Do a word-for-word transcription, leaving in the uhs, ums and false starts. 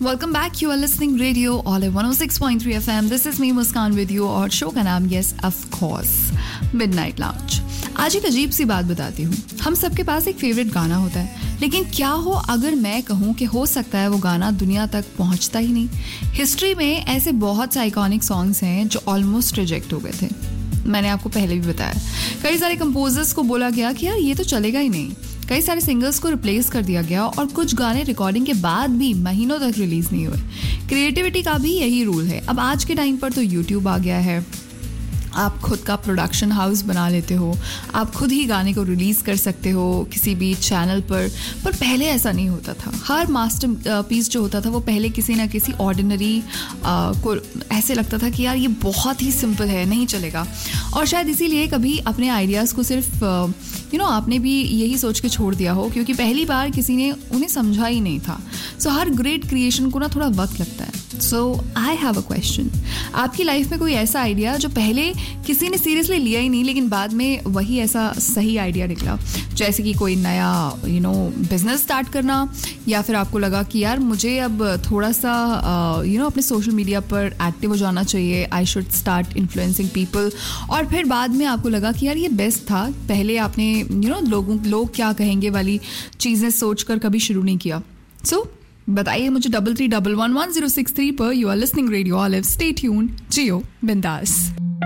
Welcome back. You are listening Radio Olive one oh six point three F M. This is me Muskan with you और show का नाम yes of course Midnight Lounge. आज एक अजीब सी बात बताती हूँ. हम सबके पास एक फेवरेट गाना होता है, लेकिन क्या हो अगर मैं कहूँ कि हो सकता है वो गाना दुनिया तक पहुँचता ही नहीं. हिस्ट्री में ऐसे बहुत से आइकॉनिक सॉन्ग्स हैं जो ऑलमोस्ट रिजेक्ट हो गए थे. मैंने आपको पहले भी बताया, कई सारे कंपोजर्स को बोला गया कि यार ये तो चलेगा ही नहीं. कई सारे सिंगर्स को रिप्लेस कर दिया गया और कुछ गाने रिकॉर्डिंग के बाद भी महीनों तक रिलीज नहीं हुए. क्रिएटिविटी का भी यही रूल है. अब आज के टाइम पर तो यूट्यूब आ गया है, आप खुद का प्रोडक्शन हाउस बना लेते हो, आप खुद ही गाने को रिलीज़ कर सकते हो किसी भी चैनल पर. पर पहले ऐसा नहीं होता था. हर मास्टर पीस जो होता था वो पहले किसी ना किसी ऑर्डिनरी को ऐसे लगता था कि यार ये बहुत ही सिंपल है, नहीं चलेगा. और शायद इसीलिए कभी अपने आइडियाज़ को सिर्फ यू नो आपने भी यही सोच के छोड़ दिया हो, क्योंकि पहली बार किसी ने उन्हें समझा ही नहीं था. सो so, हर ग्रेट क्रिएशन को ना थोड़ा वक्त लगता है. सो आई हैव अ क्वेश्चन. आपकी लाइफ में कोई ऐसा आइडिया जो पहले किसी ने सीरियसली लिया ही नहीं, लेकिन बाद में वही ऐसा सही आइडिया निकला? जैसे कि कोई नया यू नो बिजनेस स्टार्ट करना, या फिर आपको लगा कि यार मुझे अब थोड़ा सा यू नो अपने सोशल मीडिया पर एक्टिव हो जाना चाहिए, I should start influencing people. और फिर बाद में आपको लगा कि यार ये बेस्ट था, पहले आपने यू नो लोगों लोग क्या कहेंगे वाली चीज़ें सोच कर कभी शुरू नहीं किया. सो so, बताइए मुझे double three double one one zero six three पर. You are listening radio olive. Stay tuned, जियो बिंदास.